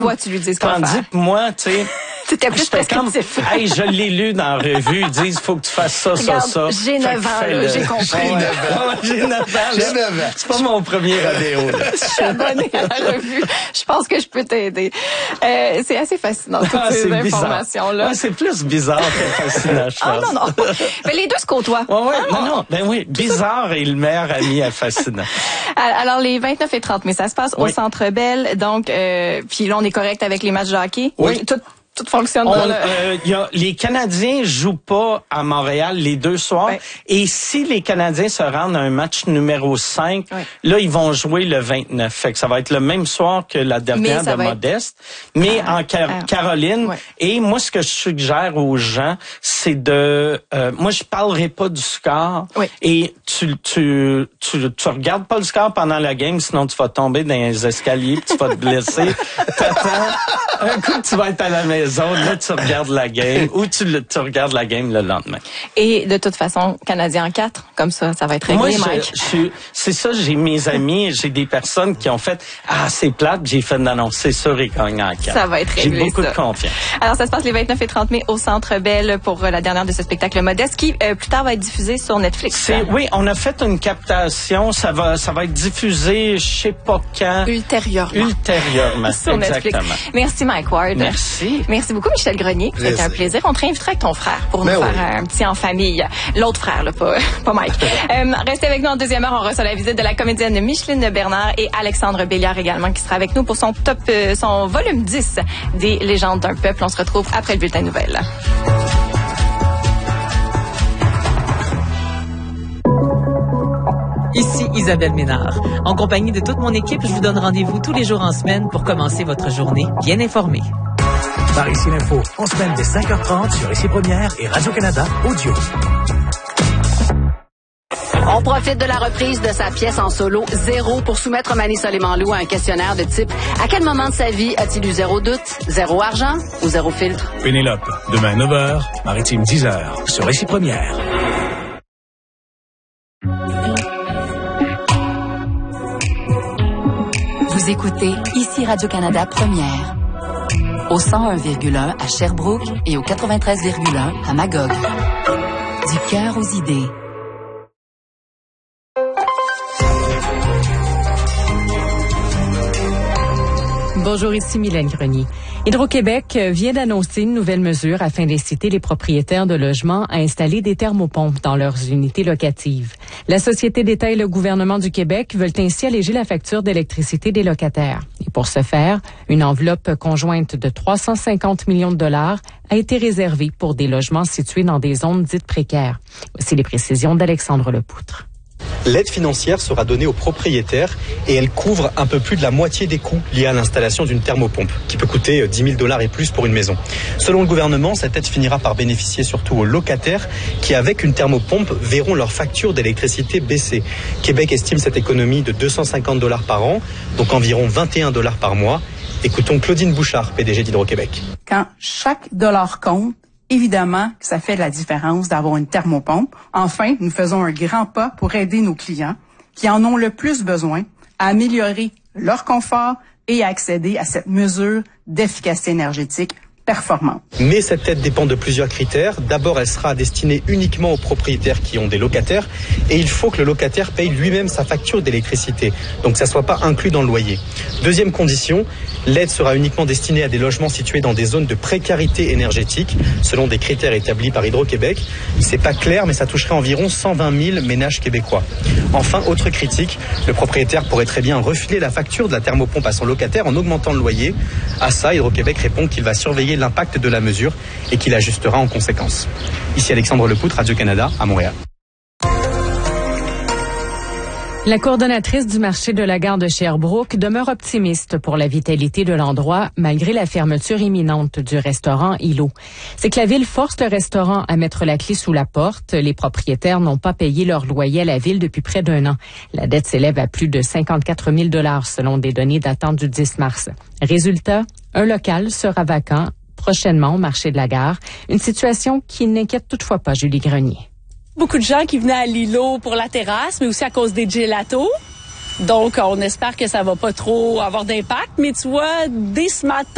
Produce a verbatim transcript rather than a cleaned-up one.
Toi, tu lui dis ce qu'on Tandis faire. que moi, tu sais... C'était plus prescriptif. Comme, hey, je l'ai lu dans la revue, ils disent, faut que tu fasses ça, Regarde, ça, ça. J'ai neuf ans, là, j'ai compris. J'ai neuf ans. J'ai neuf ans, J'ai neuf ans. C'est pas mon premier rodéo, là. Je suis abonnée à la revue. Je pense que je peux t'aider. Euh, c'est assez fascinant, toutes Ah, ces informations-là. Ouais, c'est plus bizarre que fascinant, je pense. Ah non, non. Mais les deux se côtoient. Ouais, ouais, Ah, non, non. Ben oui, bizarre est le meilleur ami à fascinant. Alors, les vingt-neuf et trente mai, ça se passe Oui. au Centre Bell. Donc, euh, puis là, on est correct avec les matchs de hockey. Oui. Tout, tout fonctionne On, dans le... euh, y a, les Canadiens jouent pas à Montréal les deux soirs. Ouais. Et si les Canadiens se rendent à un match numéro cinq, Ouais. là, ils vont jouer le vingt-neuf. Fait que ça va être le même soir que la dernière Mais ça de va Modeste. Mais Ah, en Car- ah. Caroline. Ouais. Et moi, ce que je suggère aux gens, c'est de... Euh, moi, je parlerai pas du score. Oui. Et tu, tu, tu, tu regardes pas le score pendant la game, sinon tu vas tomber dans les escaliers puis tu vas te blesser. T'attends. Un coup, tu vas être à la maison, là, tu regardes la game, ou tu, le- tu regardes la game le lendemain. Et de toute façon, Canadien en quatre, comme ça, ça va être réglé, Moi, je, Mike. je suis, c'est ça, j'ai mes amis, j'ai des personnes qui ont fait, ah, c'est plate, j'ai fait, non, non, c'est sûr, ils gagnent en quatre. Ça va être réglé, J'ai beaucoup ça. de confiance. Alors, ça se passe les vingt-neuf et trente mai au Centre Bell pour euh, la dernière de ce spectacle Modeste qui, euh, plus tard, va être diffusé sur Netflix. C'est, oui, on a fait une captation, ça va, ça va être diffusé, je sais pas quand. Ultérieurement. Ultérieurement. Sur Netflix. Exactement. Merci, Mike Ward. Merci. Merci beaucoup, Michel Grenier. C'était Plaisir. un plaisir. On te réinvitera avec ton frère pour Ben nous oui. faire un petit en famille. L'autre frère, là, pas, pas Mike. euh, restez avec nous en deuxième heure. On reçoit la visite de la comédienne Micheline Bernard et Alexandre Béliard également qui sera avec nous pour son top, euh, son volume dix des légendes d'un peuple. On se retrouve après le bulletin de nouvelles. Ici Isabelle Ménard. En compagnie de toute mon équipe, je vous donne rendez-vous tous les jours en semaine pour commencer votre journée bien informée. Par ici l'info, en semaine dès cinq heures trente sur Ici Première et Radio-Canada Audio. On profite de la reprise de sa pièce en solo Zéro pour soumettre Mani Soleiman-Lou à un questionnaire de type à quel moment de sa vie a-t-il eu zéro doute, zéro argent ou zéro filtre? Pénélope, demain neuf heures, Maritime dix heures sur Ici Première. Vous écoutez Ici Radio-Canada Première. Au cent un virgule un à Sherbrooke et au quatre-vingt-treize virgule un à Magog. Du cœur aux idées. Bonjour, ici Mylène Grenier. Hydro-Québec vient d'annoncer une nouvelle mesure afin d'inciter les propriétaires de logements à installer des thermopompes dans leurs unités locatives. La Société d'État et le gouvernement du Québec veulent ainsi alléger la facture d'électricité des locataires. Et pour ce faire, une enveloppe conjointe de trois cent cinquante millions de dollars a été réservée pour des logements situés dans des zones dites précaires. Voici les précisions d'Alexandre Lepoutre. L'aide financière sera donnée aux propriétaires et elle couvre un peu plus de la moitié des coûts liés à l'installation d'une thermopompe, qui peut coûter dix mille dollars et plus pour une maison. Selon le gouvernement, cette aide finira par bénéficier surtout aux locataires qui, avec une thermopompe, verront leur facture d'électricité baisser. Québec estime cette économie de deux cent cinquante dollars par an, donc environ vingt et un dollars par mois. Écoutons Claudine Bouchard, P D G d'Hydro-Québec. Quand chaque dollar compte, évidemment que ça fait la différence d'avoir une thermopompe. Enfin, nous faisons un grand pas pour aider nos clients qui en ont le plus besoin à améliorer leur confort et à accéder à cette mesure d'efficacité énergétique performante. Mais cette aide dépend de plusieurs critères. D'abord, elle sera destinée uniquement aux propriétaires qui ont des locataires et il faut que le locataire paye lui-même sa facture d'électricité, donc ça ne soit pas inclus dans le loyer. Deuxième condition, l'aide sera uniquement destinée à des logements situés dans des zones de précarité énergétique, selon des critères établis par Hydro-Québec. C'est pas clair, mais ça toucherait environ cent vingt mille ménages québécois. Enfin, autre critique, le propriétaire pourrait très bien refiler la facture de la thermopompe à son locataire en augmentant le loyer. À ça, Hydro-Québec répond qu'il va surveiller l'impact de la mesure et qu'il ajustera en conséquence. Ici Alexandre Lepoutre, Radio-Canada, à Montréal. La coordonnatrice du marché de la gare de Sherbrooke demeure optimiste pour la vitalité de l'endroit malgré la fermeture imminente du restaurant Îlot. C'est que la ville force le restaurant à mettre la clé sous la porte. Les propriétaires n'ont pas payé leur loyer à la ville depuis près d'un an. La dette s'élève à plus de cinquante-quatre mille dollars selon des données datant du dix mars. Résultat, un local sera vacant prochainement au marché de la gare. Une situation qui n'inquiète toutefois pas Julie Grenier. Beaucoup de gens qui venaient à l'îlot pour la terrasse, mais aussi à cause des gelatos. Donc, on espère que ça va pas trop avoir d'impact. Mais tu vois, dès ce matin,